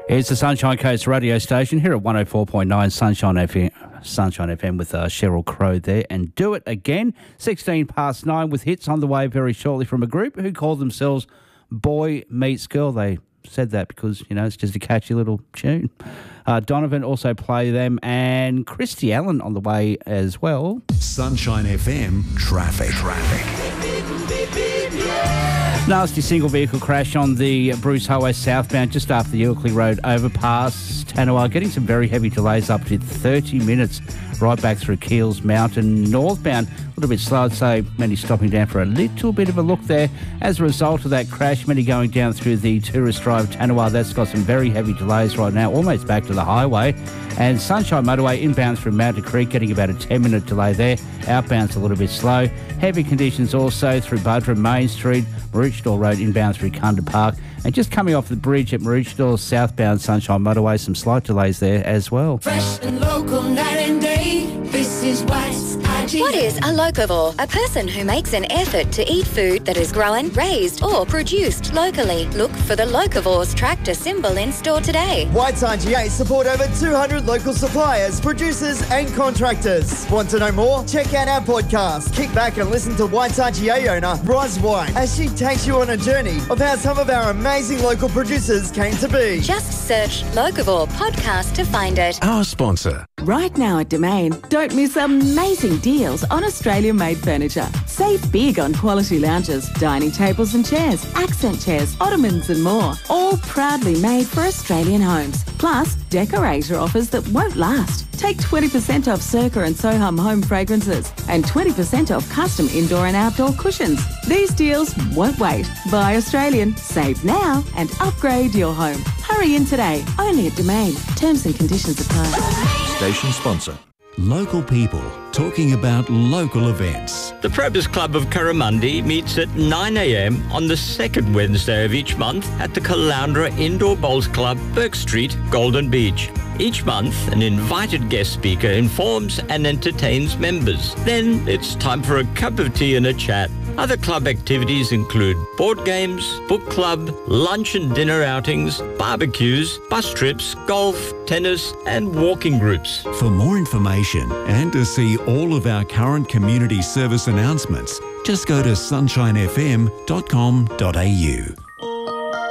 It's the Sunshine Coast radio station here at 104.9 Sunshine FM with Cheryl Crow there. And Do It Again, 16 past 9 with hits on the way very shortly from a group who call themselves Boy Meets Girl. They said that because, you know, it's just a catchy little tune. Donovan also play them, and Christy Allen on the way as well. Sunshine FM Traffic. Nasty single vehicle crash on the Bruce Highway southbound just after the Ilkley Road overpass. Tanawal getting some very heavy delays up to 30 minutes right back through Keels Mountain. Northbound, a little bit slow, I'd say many stopping down for a little bit of a look there. As a result of that crash, many going down through the Tourist Drive Tanawal. That's got some very heavy delays right now, almost back to the highway. And Sunshine Motorway inbound through Mountain Creek, getting about a 10-minute delay there. Outbound's a little bit slow. Heavy conditions also through Buderim Main Street, Maroochydore Road inbound through Kunda Park. And just coming off the bridge at Maroochydore, southbound Sunshine Motorway, some slight delays there as well. Fresh and local, night and day. This is what's IG. What is a locavore? A person who makes an effort to eat food that is grown, raised or produced locally. Look for the Locavores tractor symbol in store today. White's RGA support over 200 local suppliers, producers and contractors. Want to know more? Check out our podcast. Kick back and listen to White's RGA owner, Roz White, as she takes you on a journey of how some of our amazing local producers came to be. Just search Locavore podcast to find it. Our sponsor. Right now at Domain, don't miss amazing deals on Australian-made furniture. Save big on quality lounges, dining tables and chairs, accent chairs, ottomans and more. All proudly made for Australian homes. Plus, decorator offers that won't last. Take 20% off Circa and Soham home fragrances and 20% off custom indoor and outdoor cushions. These deals won't wait. Buy Australian, save now and upgrade your home. Hurry in today, only at Domain. Terms and conditions apply. Station sponsor. Local people talking about local events. The Probus Club of Curramundi meets at 9 a.m. on the second Wednesday of each month at the Caloundra Indoor Bowls Club, Burke Street, Golden Beach. Each month, an invited guest speaker informs and entertains members. Then it's time for a cup of tea and a chat. Other club activities include board games, book club, lunch and dinner outings, barbecues, bus trips, golf, tennis and walking groups. For more information and to see all of our current community service announcements, just go to sunshinefm.com.au.